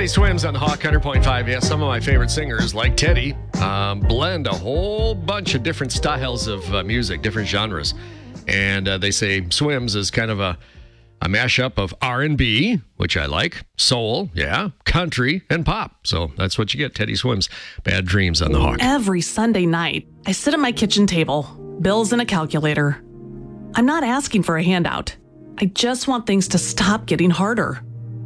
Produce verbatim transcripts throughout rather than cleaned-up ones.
Teddy Swims on the Hawk one hundred point five. Yes, some of my favorite singers, like Teddy, um, blend a whole bunch of different styles of uh, music, different genres. And uh, they say Swims is kind of a, a mashup of R and B, which I like, soul, yeah, country, and pop. So that's what you get, Teddy Swims. Bad Dreams on the Hawk. Every Sunday night, I sit at my kitchen table, bills and a calculator. I'm not asking for a handout. I just want things to stop getting harder.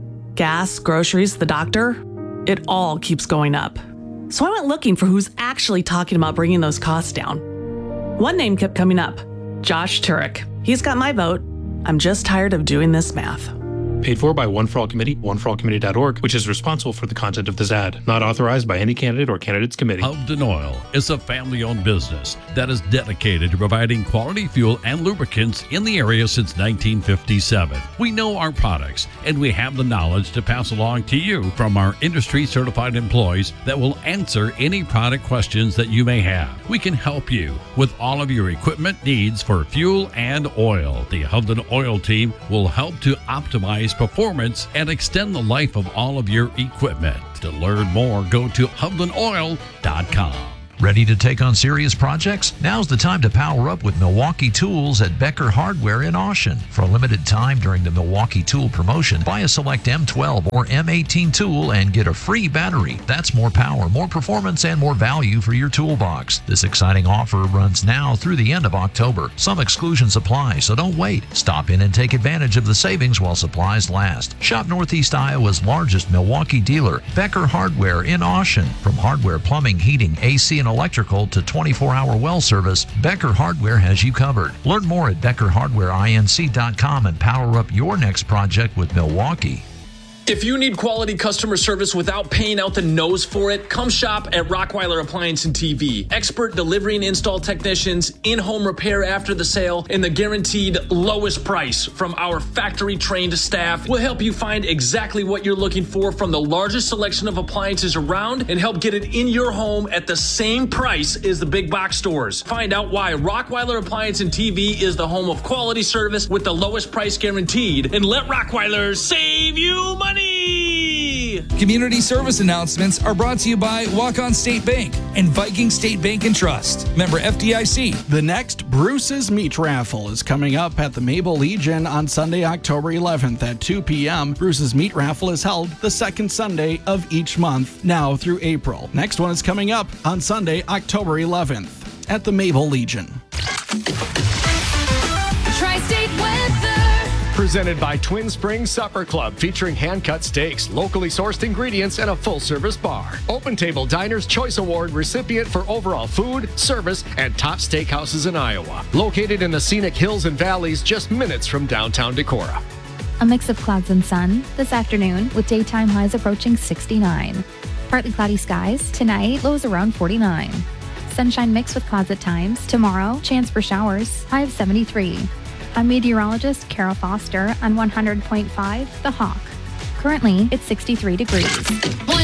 Gas, groceries, the doctor, it all keeps going up. So I went looking for who's actually talking about bringing those costs down. One name kept coming up, Josh Turek. He's got my vote. I'm just tired of doing this math. Paid for by One for All Committee, one for all committee dot org, which is responsible for the content of this ad. Not authorized by any candidate or candidates committee. Hovden Oil is a family-owned business that is dedicated to providing quality fuel and lubricants in the area since nineteen fifty-seven. We know our products, and we have the knowledge to pass along to you from our industry-certified employees that will answer any product questions that you may have. We can help you with all of your equipment needs for fuel and oil. The Hovden Oil team will help to optimize performance and extend the life of all of your equipment. To learn more, go to hovden oil dot com. Ready to take on serious projects? Now's the time to power up with Milwaukee Tools at Becker Hardware in Austin. For a limited time during the Milwaukee Tool promotion, buy a select M twelve or M eighteen tool and get a free battery. That's more power, more performance, and more value for your toolbox. This exciting offer runs now through the end of October. Some exclusions apply, so don't wait. Stop in and take advantage of the savings while supplies last. Shop Northeast Iowa's largest Milwaukee dealer, Becker Hardware in Austin. From hardware, plumbing, heating, A C, and electrical to twenty-four hour well service, Becker Hardware has you covered. Learn more at becker hardware inc dot com and power up your next project with Milwaukee. If you need quality customer service without paying out the nose for it, come shop at Rockweiler Appliance and T V. Expert delivery and install technicians, in-home repair after the sale, and the guaranteed lowest price from our factory-trained staff will help you find exactly what you're looking for from the largest selection of appliances around and help get it in your home at the same price as the big box stores. Find out why Rockweiler Appliance and T V is the home of quality service with the lowest price guaranteed, and let Rockweiler save you money! Community service announcements are brought to you by Walk-On State Bank and Viking State Bank and Trust. Member F D I C. The next Bruce's Meat Raffle is coming up at the Maple Legion on Sunday, October eleventh at two p.m. Bruce's Meat Raffle is held the second Sunday of each month, now through April. Next one is coming up on Sunday, October eleventh at the Maple Legion. Tri-State weather. Presented by Twin Springs Supper Club, featuring hand-cut steaks, locally sourced ingredients, and a full-service bar. Open Table Diner's Choice Award recipient for overall food, service, and top steakhouses in Iowa. Located in the scenic hills and valleys just minutes from downtown Decorah. A mix of clouds and sun this afternoon with daytime highs approaching sixty-nine. Partly cloudy skies. Tonight, lows around forty-nine. Sunshine mixed with clouds at times. Tomorrow, chance for showers. High of seventy-three. I'm meteorologist Carol Foster on one hundred point five The Hawk. Currently, it's sixty-three degrees.